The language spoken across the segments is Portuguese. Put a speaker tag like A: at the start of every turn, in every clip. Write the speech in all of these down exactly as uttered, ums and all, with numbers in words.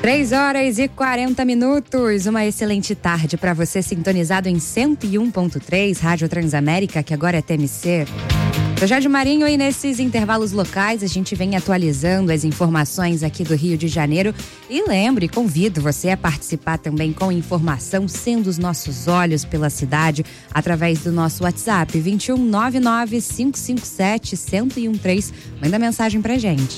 A: três horas e quarenta minutos, uma excelente tarde para você sintonizado em cento e um ponto três, Rádio Transamérica, que agora é T M C. Sou Jade Marinho e nesses intervalos locais a gente vem atualizando as informações aqui do Rio de Janeiro. E lembre, convido você a participar também com informação, sendo os nossos olhos pela cidade, através do nosso WhatsApp vinte e um, nove nove, cinco cinco sete, um zero um três. Manda mensagem pra gente.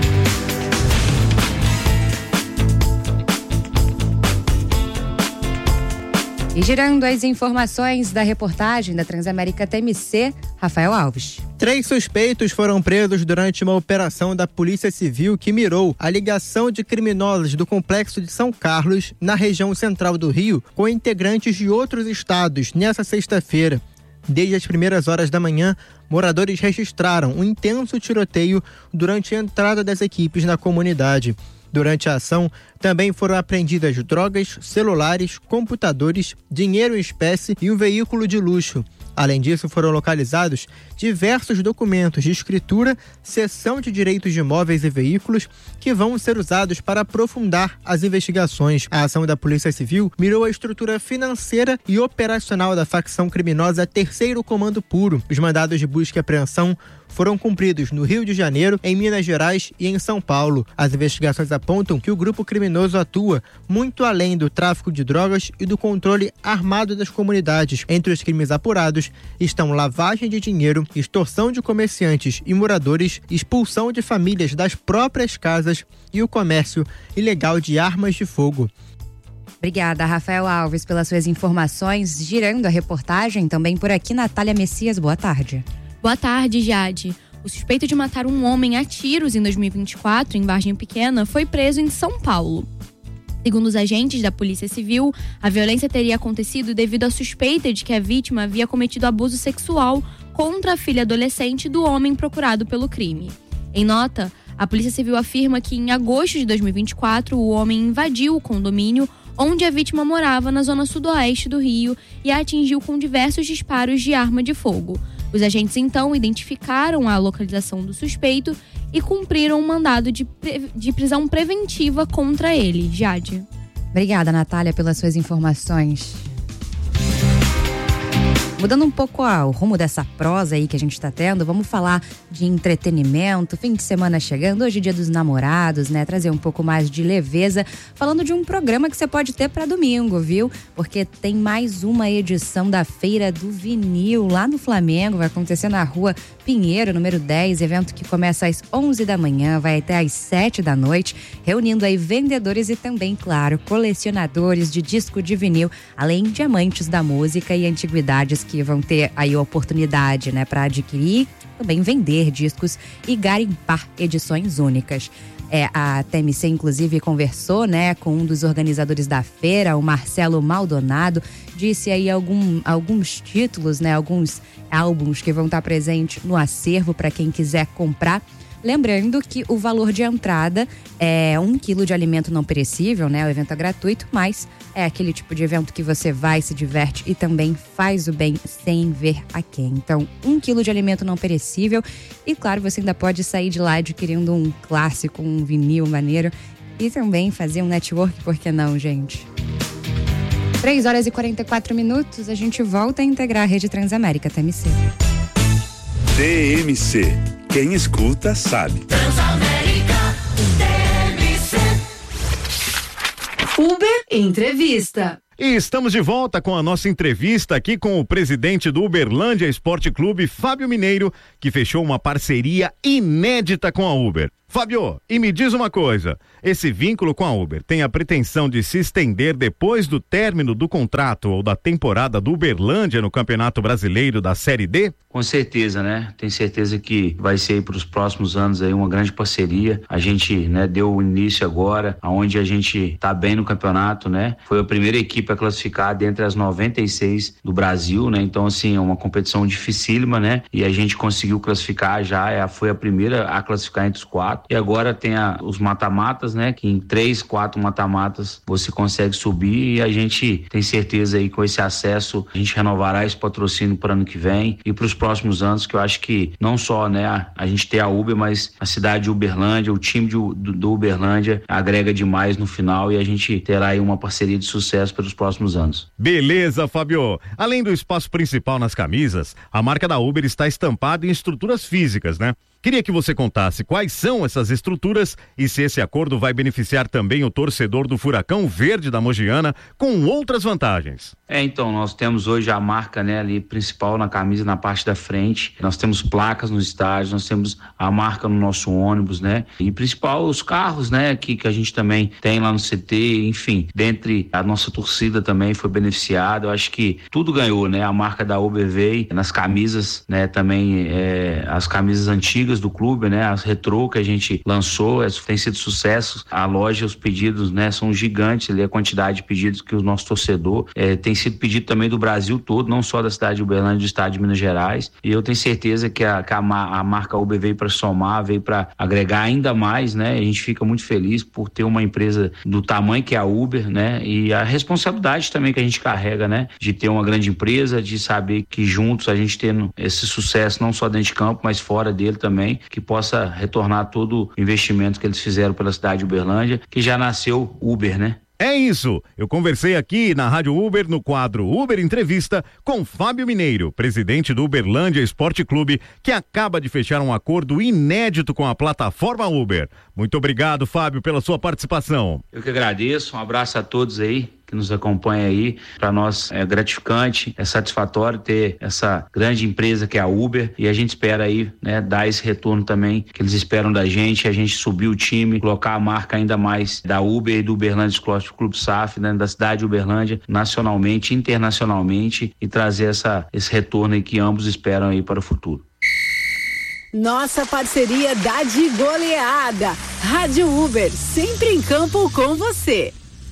A: E girando as informações da reportagem da Transamérica T M C, Rafael Alves.
B: Três suspeitos foram presos durante uma operação da Polícia Civil que mirou a ligação de criminosos do Complexo de São Carlos, na região central do Rio, com integrantes de outros estados nessa sexta-feira. Desde as primeiras horas da manhã, moradores registraram um intenso tiroteio durante a entrada das equipes na comunidade. Durante a ação, também foram apreendidas drogas, celulares, computadores, dinheiro em espécie e um veículo de luxo. Além disso, foram localizados diversos documentos de escritura, cessão de direitos de imóveis e veículos que vão ser usados para aprofundar as investigações. A ação da Polícia Civil mirou a estrutura financeira e operacional da facção criminosa Terceiro Comando Puro. Os mandados de busca e apreensão foram cumpridos no Rio de Janeiro, em Minas Gerais e em São Paulo. As investigações apontam que o grupo criminoso atua muito além do tráfico de drogas e do controle armado das comunidades. Entre os crimes apurados estão lavagem de dinheiro, extorsão de comerciantes e moradores, expulsão de famílias das próprias casas e o comércio ilegal de armas de fogo.
A: Obrigada, Rafael Alves, pelas suas informações. Girando a reportagem também por aqui, Natália Messias, boa tarde.
C: Boa tarde, Jade. O suspeito de matar um homem a tiros em dois mil e vinte e quatro, em Vargem Pequena, foi preso em São Paulo. Segundo os agentes da Polícia Civil, a violência teria acontecido devido à suspeita de que a vítima havia cometido abuso sexual contra a filha adolescente do homem procurado pelo crime. Em nota, a Polícia Civil afirma que em agosto de dois mil e vinte e quatro, o homem invadiu o condomínio onde a vítima morava na zona sudoeste do Rio e a atingiu com diversos disparos de arma de fogo. Os agentes, então, identificaram a localização do suspeito e cumpriram um mandado de, pre... de prisão preventiva contra ele. Jade.
A: Obrigada, Natália, pelas suas informações. Mudando um pouco ó, o rumo dessa prosa aí que a gente está tendo, vamos falar de entretenimento, fim de semana chegando, hoje é dia dos namorados, né? Trazer um pouco mais de leveza, falando de um programa que você pode ter para domingo, viu? Porque tem mais uma edição da Feira do Vinil lá no Flamengo, vai acontecer na Rua Pinheiro, número dez, evento que começa às onze da manhã, vai até às sete da noite, reunindo aí vendedores e também, claro, colecionadores de disco de vinil, além de amantes da música e antiguidades que vão ter aí a oportunidade, né, para adquirir, também vender discos e garimpar edições únicas. É, a T M C, inclusive, conversou, né, com um dos organizadores da feira, o Marcelo Maldonado, disse aí algum, alguns títulos, né, alguns álbuns que vão estar presentes no acervo para quem quiser comprar. Lembrando que o valor de entrada é um quilo de alimento não perecível, né? O evento é gratuito, mas é aquele tipo de evento que você vai, se diverte e também faz o bem sem ver a quem. Então, um quilo de alimento não perecível e, claro, você ainda pode sair de lá adquirindo um clássico, um vinil maneiro e também fazer um network, por que não, gente? três horas e quarenta e quatro minutos, a gente volta a integrar a Rede Transamérica T M C.
D: T M C. Quem escuta sabe.
E: Transamérica T M C.
F: Uber Entrevista.
G: E estamos de volta com a nossa entrevista aqui com o presidente do Uberlândia Esporte Clube, Fábio Mineiro, que fechou uma parceria inédita com a Uber. Fábio, e me diz uma coisa, esse vínculo com a Uber tem a pretensão de se estender depois do término do contrato ou da temporada do Uberlândia no Campeonato Brasileiro da Série D?
H: Com certeza, né? Tenho certeza que vai ser aí para os próximos anos aí uma grande parceria. A gente, né, deu o início agora, onde a gente tá bem no campeonato, né? Foi a primeira equipe a classificar dentre as noventa e seis do Brasil, né? Então, assim, é uma competição dificílima, né? E a gente conseguiu classificar já, é, foi a primeira a classificar entre os quatro. quatro. E agora tem a, os mata-matas, né? Que em três, quatro mata-matas você consegue subir e a gente tem certeza aí com esse acesso a gente renovará esse patrocínio para ano que vem e para os próximos anos, que eu acho que não só, né, a, a gente ter a Uber, mas a cidade de Uberlândia, o time de, do, do Uberlândia agrega demais no final e a gente terá aí uma parceria de sucesso pelos próximos anos.
G: Beleza, Fábio. Além do espaço principal nas camisas, a marca da Uber está estampada em estruturas físicas, né? Queria que você contasse quais são essas estruturas e se esse acordo vai beneficiar também o torcedor do Furacão Verde da Mogiana com outras vantagens.
H: É, então, nós temos hoje a marca, né, ali principal na camisa, na parte da frente. Nós temos placas nos estádios, nós temos a marca no nosso ônibus, né? E principal os carros, né, que, que a gente também tem lá no C T, enfim, dentre a nossa torcida também foi beneficiada. Eu acho que tudo ganhou, né? A marca da Uber veio nas camisas, né, também é, as camisas antigas do clube, né? As retrô que a gente lançou, tem sido sucesso. A loja, os pedidos, né? São gigantes ali, a quantidade de pedidos que o nosso torcedor é, tem sido pedido também do Brasil todo, não só da cidade de Uberlândia, do estado de Minas Gerais. E eu tenho certeza que a, que a, a marca Uber veio para somar, veio para agregar ainda mais, né? A gente fica muito feliz por ter uma empresa do tamanho que é a Uber, né? E a responsabilidade também que a gente carrega, né? De ter uma grande empresa, de saber que juntos a gente tendo esse sucesso, não só dentro de campo, mas fora dele também, que possa retornar todo o investimento que eles fizeram pela cidade de Uberlândia, que já nasceu Uber, né?
G: É isso, eu conversei aqui na Rádio Uber no quadro Uber Entrevista com Fábio Mineiro, presidente do Uberlândia Esporte Clube, que acaba de fechar um acordo inédito com a plataforma Uber. Muito obrigado, Fábio, pela sua participação.
H: Eu que agradeço, um abraço a todos aí que nos acompanha aí. Para nós é gratificante, é satisfatório ter essa grande empresa que é a Uber e a gente espera aí, né, dar esse retorno também que eles esperam da gente, a gente subir o time, colocar a marca ainda mais da Uber e do Uberlândia Esporte Clube S A F, né, da cidade de Uberlândia, nacionalmente, internacionalmente e trazer essa, esse retorno aí que ambos esperam aí para o futuro.
F: Nossa parceria dá de goleada. Rádio Uber, sempre em campo com você.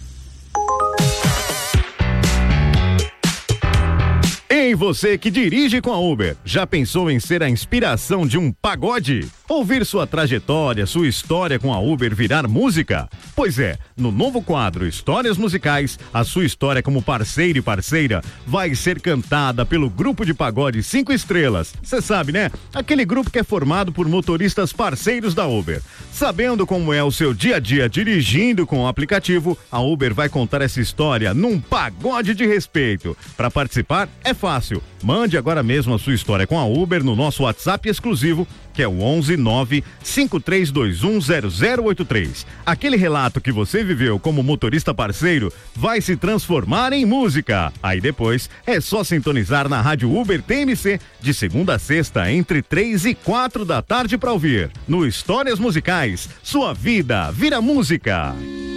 G: Ei, você que dirige com a Uber, já pensou em ser a inspiração de um pagode? Ouvir sua trajetória, sua história com a Uber virar música? Pois é, no novo quadro Histórias Musicais, a sua história como parceiro e parceira vai ser cantada pelo grupo de pagode Cinco Estrelas. Você sabe, né? Aquele grupo que é formado por motoristas parceiros da Uber. Sabendo como é o seu dia a dia dirigindo com o aplicativo, a Uber vai contar essa história num pagode de respeito. Para participar, é fácil. Mande agora mesmo a sua história com a Uber no nosso WhatsApp exclusivo, que é o onze nove cinco três dois um zero zero oito três. Aquele relato que você viveu como motorista parceiro vai se transformar em música. Aí depois é só sintonizar na Rádio Uber T M C de segunda a sexta entre três e quatro da tarde para ouvir. No Histórias Musicais, sua vida vira música.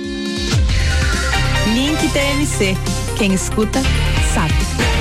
F: Link T M C. Quem escuta, sabe.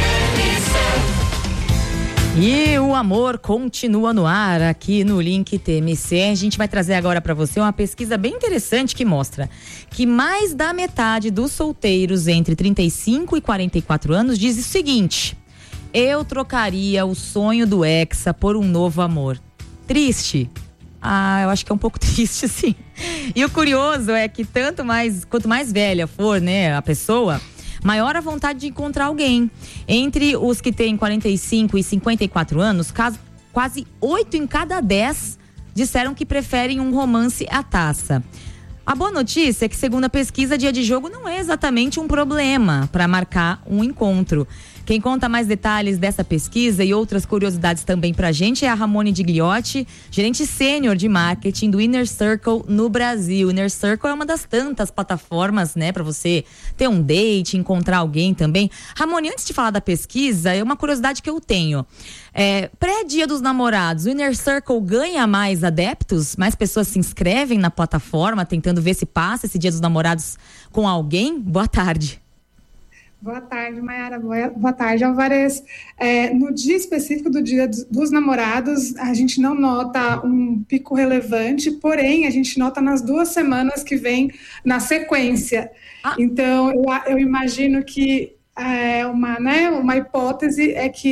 A: E o amor continua no ar aqui no Link T M C. A gente vai trazer agora para você uma pesquisa bem interessante que mostra que mais da metade dos solteiros entre trinta e cinco e quarenta e quatro anos diz o seguinte: eu trocaria o sonho do Hexa por um novo amor. Triste? Ah, eu acho que é um pouco triste, sim. E o curioso é que tanto mais, quanto mais velha for, né, a pessoa, maior a vontade de encontrar alguém. Entre os que têm quarenta e cinco e cinquenta e quatro anos, quase oito em cada dez disseram que preferem um romance à taça. A boa notícia é que, segundo a pesquisa, dia de jogo não é exatamente um problema para marcar um encontro. Quem conta mais detalhes dessa pesquisa e outras curiosidades também pra gente é a Ramone Digliotti, gerente sênior de marketing do Inner Circle no Brasil. Inner Circle é uma das tantas plataformas, né, pra você ter um date, encontrar alguém também. Ramone, antes de falar da pesquisa, é uma curiosidade que eu tenho. É, pré-dia dos namorados, o Inner Circle ganha mais adeptos? Mais pessoas se inscrevem na plataforma tentando ver se passa esse dia dos namorados com alguém? Boa tarde.
I: Boa tarde, Mayara. Boa, boa tarde, Alvarez. É, no dia específico do Dia dos Namorados, a gente não nota um pico relevante, porém, a gente nota nas duas semanas que vem na sequência. Ah. Então, eu, eu imagino que é, uma, né, uma hipótese é que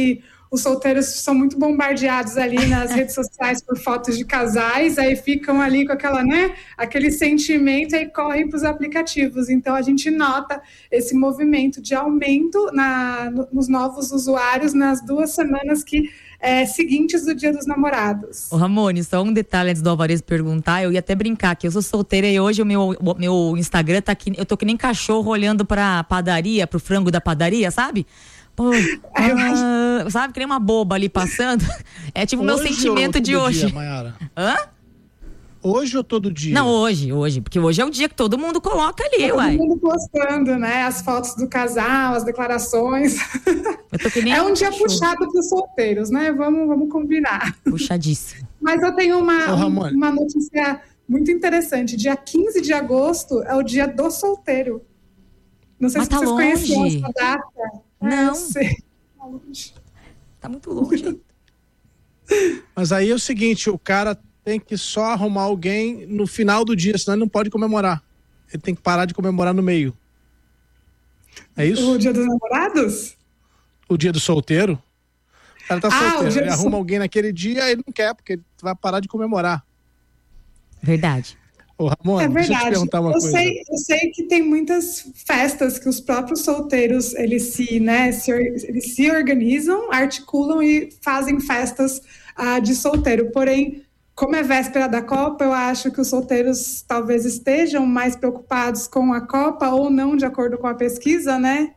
I: os solteiros são muito bombardeados ali nas redes sociais por fotos de casais, aí ficam ali com aquela, né, aquele sentimento e correm para os aplicativos. Então a gente nota esse movimento de aumento na, nos novos usuários nas duas semanas que é, seguintes do Dia dos Namorados.
J: Ô Ramone, só um detalhe antes do Alvarez perguntar, eu ia até brincar que eu sou solteira e hoje o meu, o meu Instagram tá aqui, eu tô que nem cachorro olhando pra padaria, pro frango da padaria, sabe? Pô, ah, sabe, que nem uma boba ali passando. É tipo o meu sentimento de hoje.
K: Dia,
J: Hã?
K: Hoje ou todo dia?
J: Não, hoje, hoje. Porque hoje é o dia que todo mundo coloca ali,
I: todo
J: uai.
I: Todo mundo postando, né? As fotos do casal, as declarações.
J: Eu tô que nem
I: é um dia
J: cachorro.
I: Puxado pros solteiros, né? Vamos, vamos combinar.
J: Puxadíssimo.
I: Mas eu tenho uma,
K: Ô,
I: um, uma notícia muito interessante. Dia quinze de agosto é o dia do solteiro. Não sei
J: Mas
I: se
J: tá
I: vocês
J: longe.
I: conheciam essa data.
J: Não.
I: É, eu sei. Tá longe.
J: Tá muito longe.
K: Mas aí é o seguinte, o cara tem que só arrumar alguém no final do dia, senão ele não pode comemorar. Ele tem que parar de comemorar no meio. É isso?
I: O Dia dos Namorados?
K: O dia do solteiro? O cara tá
I: Ah, o
K: solteiro,
I: dia
K: ele
I: do
K: arruma
I: sol-
K: alguém naquele dia, ele não quer, porque ele vai parar de comemorar.
J: Verdade.
K: Ô, Ramon,
I: É
K: deixa eu te
I: verdade.
K: perguntar uma
I: eu
K: coisa.
I: sei, eu sei que tem muitas festas que os próprios solteiros eles se, né, se, or- eles se organizam, articulam e fazem festas ah, de solteiro. Porém, como é véspera da Copa, eu acho que os solteiros talvez estejam mais preocupados com a Copa ou não, de acordo com a pesquisa, né?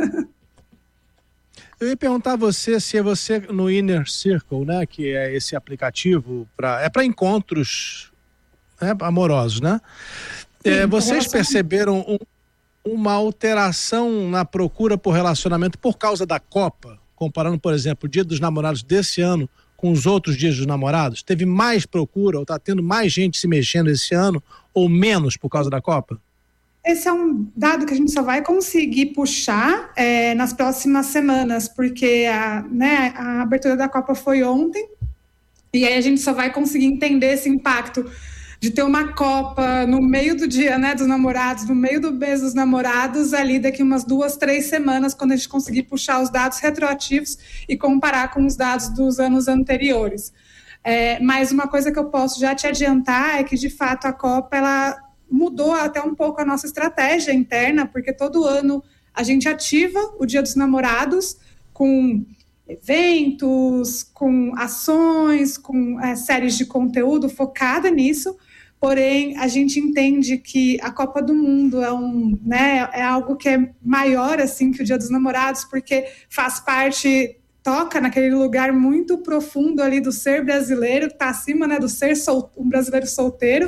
K: Eu ia perguntar a você se é você no Inner Circle, né, que é esse aplicativo pra, é para encontros, né, amorosos, né? É,
I: Sim,
K: vocês
I: relacionamento.
K: perceberam um, uma alteração na procura por relacionamento por causa da Copa, comparando, por exemplo, o Dia dos Namorados desse ano com os outros dias dos namorados? Teve mais procura ou está tendo mais gente se mexendo esse ano ou menos por causa da Copa?
I: Esse é um dado que a gente só vai conseguir puxar é, nas próximas semanas, porque a, né, a abertura da Copa foi ontem, e aí a gente só vai conseguir entender esse impacto de ter uma Copa no meio do dia, né, dos namorados, no meio do mês dos namorados, ali daqui umas duas, três semanas, quando a gente conseguir puxar os dados retroativos e comparar com os dados dos anos anteriores. É, mas uma coisa que eu posso já te adiantar é que, de fato, a Copa, ela mudou até um pouco a nossa estratégia interna, porque todo ano a gente ativa o Dia dos Namorados com eventos, com ações, com é, séries de conteúdo focada nisso. Porém, a gente entende que a Copa do Mundo é, um, né, é algo que é maior assim, que o Dia dos Namorados, porque faz parte, toca naquele lugar muito profundo ali do ser brasileiro, que está acima, né, do ser sol, um brasileiro solteiro.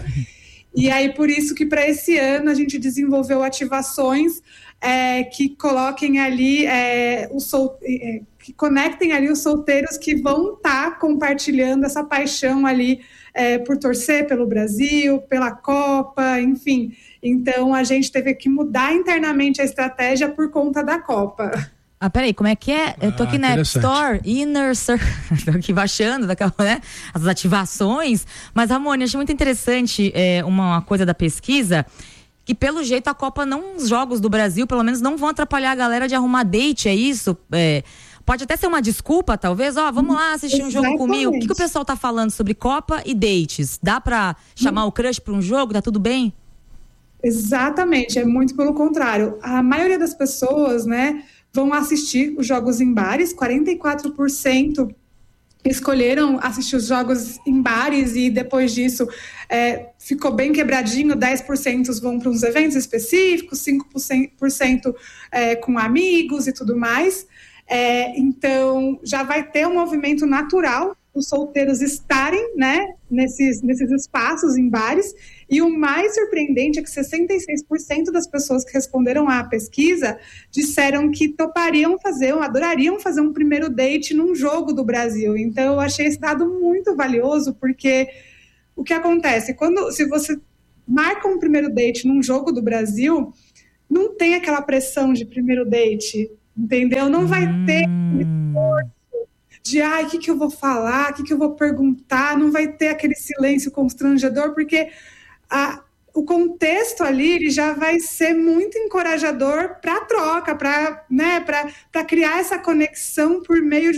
I: E aí, por isso que para esse ano a gente desenvolveu ativações é, que coloquem ali, é, o sol, é, que conectem ali os solteiros que vão estar tá compartilhando essa paixão ali é, por torcer pelo Brasil, pela Copa, enfim. Então, a gente teve que mudar internamente a estratégia por conta da Copa.
J: Ah, peraí, como é que é? Eu tô
K: Ah,
J: aqui na App
K: interessante.
J: Store, Inner Circle, tô aqui baixando daquela, né, as ativações. Mas, Ramone, achei muito interessante é, uma coisa da pesquisa, que pelo jeito a Copa não, os jogos do Brasil, pelo menos, não vão atrapalhar a galera de arrumar date, é isso? É, pode até ser uma desculpa, talvez, ó, vamos lá assistir um jogo comigo. O que, que o pessoal tá falando sobre Copa e dates? Dá pra chamar o crush pra um jogo? Tá tudo bem?
I: Exatamente, é muito pelo contrário. A maioria das pessoas, né, vão assistir os jogos em bares, quarenta e quatro por cento escolheram assistir os jogos em bares e depois disso é, ficou bem quebradinho, dez por cento vão para uns eventos específicos, cinco por cento é, com amigos e tudo mais. É, então, já vai ter um movimento natural os solteiros estarem, né, nesses, nesses espaços em bares. E o mais surpreendente é que sessenta e seis por cento das pessoas que responderam à pesquisa disseram que topariam fazer, adorariam fazer um primeiro date num jogo do Brasil. Então, eu achei esse dado muito valioso, porque o que acontece? Quando, se você marca um primeiro date num jogo do Brasil, não tem aquela pressão de primeiro date, entendeu? Não vai ter aquele esforço de, ai, o que, que eu vou falar, o que, que eu vou perguntar, não vai ter aquele silêncio constrangedor, porque a, o contexto ali ele já vai ser muito encorajador para a troca, para, né, para criar essa conexão por meio de uma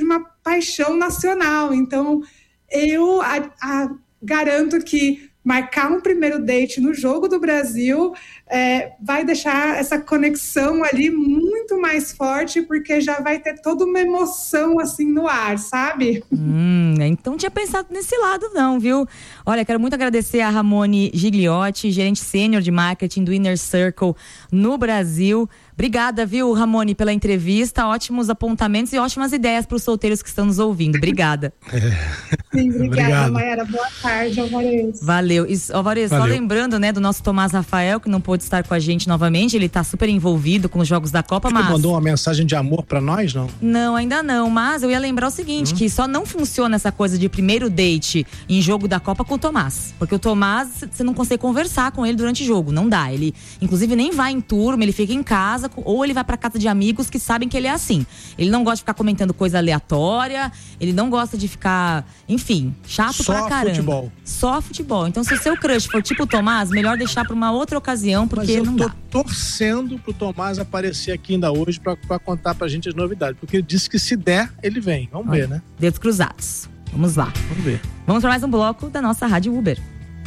I: paixão nacional. Então, eu a, a, garanto que marcar um primeiro date no Jogo do Brasil é, vai deixar essa conexão ali muito mais forte, porque já vai ter toda uma emoção assim no ar, sabe?
J: Hum, então não tinha pensado nesse lado não, viu? Olha, quero muito agradecer a Ramone Gigliotti, gerente sênior de marketing do Inner Circle no Brasil. Obrigada, viu, Ramone, pela entrevista, ótimos apontamentos e ótimas ideias para os solteiros que estão nos ouvindo. Obrigada.
I: Sim, obrigada, Mayara. Boa tarde, Alvarez.
J: Valeu. E, Alvarez, só lembrando, né, do nosso Tomás Rafael, que não pôde estar com a gente novamente, ele tá super envolvido com os jogos da Copa,
K: Ele
J: mas...
K: mandou uma mensagem de amor para nós, não?
J: Não, ainda não, mas eu ia lembrar o seguinte, hum. que só não funciona essa coisa de primeiro date em jogo da Copa com o Tomás, porque o Tomás, você não consegue conversar com ele durante o jogo, não dá, ele inclusive nem vai em turma, ele fica em casa, ou ele vai pra casa de amigos que sabem que ele é assim, ele não gosta de ficar comentando coisa aleatória, ele não gosta de ficar, enfim, chato
K: só
J: pra caramba.
K: Futebol.
J: Só futebol, então se o seu crush for tipo o Tomás, melhor deixar pra uma outra ocasião, porque
K: Mas eu
J: não
K: tô
J: dá.
K: torcendo pro Tomás aparecer aqui ainda hoje pra, pra contar pra gente as novidades, porque ele disse que se der, ele vem, vamos
J: Olha,
K: ver, né?
J: Dedos cruzados, vamos lá.
K: Vamos ver.
J: Vamos pra mais um bloco da nossa Rádio Uber.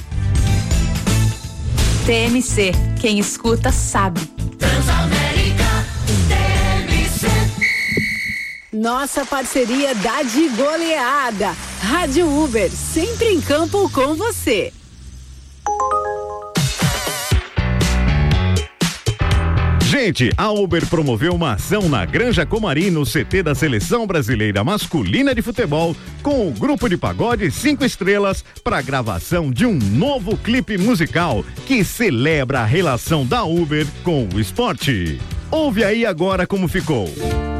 F: T M C, quem escuta sabe.
E: Transamérica T M C.
F: Nossa parceria dá de goleada. Rádio Uber, sempre em campo com você.
G: Gente, a Uber promoveu uma ação na Granja Comari, no C T da Seleção Brasileira Masculina de Futebol, com o grupo de pagode cinco estrelas para a gravação de um novo clipe musical que celebra a relação da Uber com o esporte. Ouve aí agora como ficou.